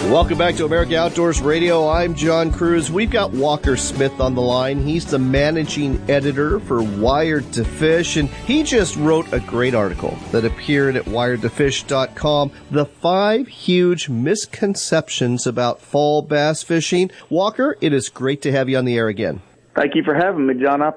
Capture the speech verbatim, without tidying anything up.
Welcome back to America Outdoors Radio. I'm John Cruz. We've got Walker Smith on the line. He's the managing editor for Wired to Fish, and he just wrote a great article that appeared at wired to fish dot com, The Five Huge Misconceptions About Fall Bass Fishing. Walker, it is great to have you on the air again. Thank you for having me, John. I